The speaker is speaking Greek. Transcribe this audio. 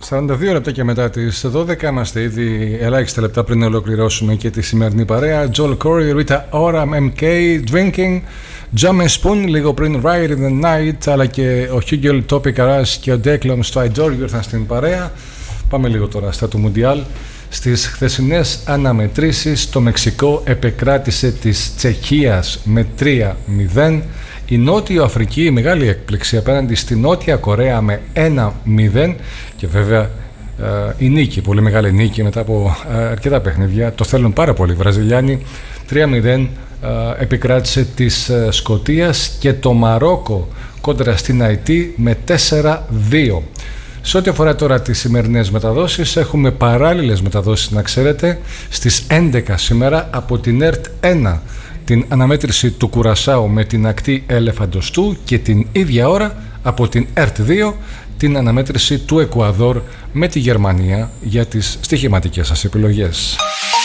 42 λεπτά και μετά τις 12 είμαστε ήδη ελάχιστα λεπτά πριν να ολοκληρώσουμε και τη σημερινή παρέα. Joel Corey, Rita Ora, MK, Drinking, Jam and Spoon, λίγο πριν Ride in the Night, αλλά και ο Hugel, Topi Karas και ο Declan στο I Adore You ήρθαν στην παρέα. Πάμε λίγο τώρα στα του Μουντιάλ. Στις χθεσινές αναμετρήσεις το Μεξικό επεκράτησε της Τσεχίας με 3-0. Η Νότιο Αφρική, μεγάλη έκπληξη απέναντι στη Νότια Κορέα με 1-0 και βέβαια η νίκη, πολύ μεγάλη νίκη μετά από αρκετά παιχνίδια, το θέλουν πάρα πολύ οι Βραζιλιάνοι. 3-0 επικράτησε της Σκωτίας και το Μαρόκο κόντρα στην Αϊτή με 4-2. Σε ό,τι αφορά τώρα τις σημερινές μεταδόσεις, έχουμε παράλληλες μεταδόσεις να ξέρετε στις 11 σήμερα από την ΕΡΤ 1 την αναμέτρηση του Κουρασάου με την ακτή Ελεφαντοστού και την ίδια ώρα από την ΕΡΤ 2 την αναμέτρηση του Εκουαδόρ με τη Γερμανία για τις στοιχηματικές σας επιλογές.